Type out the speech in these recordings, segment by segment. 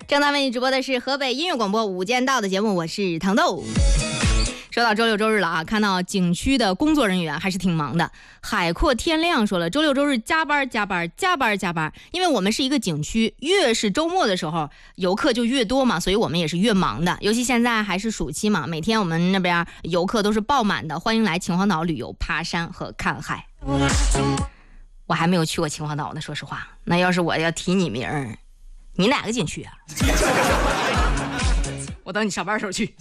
正在为你直播的是河北音乐广播午间到的节目，我是糖豆。说到周六周日了啊，看到景区的工作人员还是挺忙的。海阔天亮说了，周六周日加班，因为我们是一个景区，越是周末的时候游客就越多嘛，所以我们也是越忙的。尤其现在还是暑期嘛，每天我们那边游客都是爆满的，欢迎来秦皇岛旅游、爬山和看海。我还没有去过秦皇岛呢，说实话。那要是我要提你名儿，你哪个景区啊？我等你上班的时候去。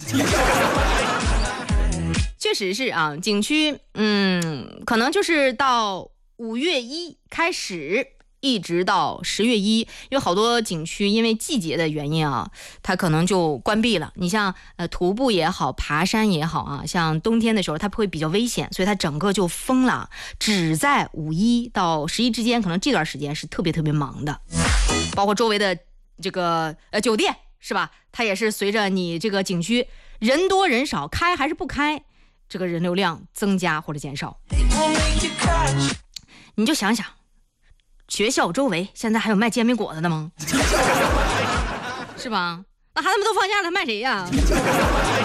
确实是啊，景区可能就是到5月1开始一直到10月1，因为好多景区因为季节的原因啊，它可能就关闭了。你像徒步也好，爬山也好啊，像冬天的时候它会比较危险，所以它整个就封了。只在5、1到11之间，可能这段时间是特别忙的，包括周围的这个酒店是吧？它也是随着你这个景区人多人少，开还是不开，这个人流量增加或者减少。你就想想，学校周围现在还有卖煎饼果子的吗？是吧？那孩子们都放假了，卖谁呀？